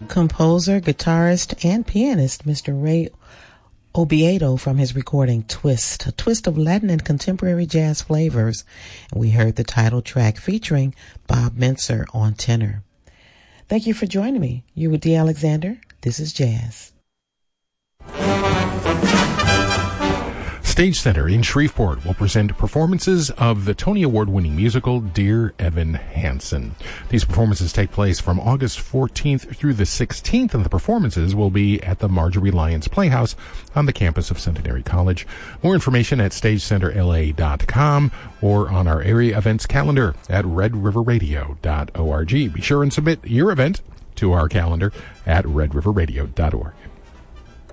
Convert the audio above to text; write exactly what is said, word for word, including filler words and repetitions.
composer, guitarist, and pianist, Mister Ray Obiedo, from his recording Twist, a twist of Latin and contemporary jazz flavors. And we heard the title track featuring Bob Mintzer on tenor. Thank you for joining me. You with Dee Alexander. This is Jazz. Stage Center in Shreveport will present performances of the Tony Award-winning musical Dear Evan Hansen. These performances take place from August fourteenth through the sixteenth, and the performances will be at the Marjorie Lyons Playhouse on the campus of Centenary College. More information at stage center l a dot com or on our area events calendar at red river radio dot org. Be sure and submit your event to our calendar at red river radio dot org.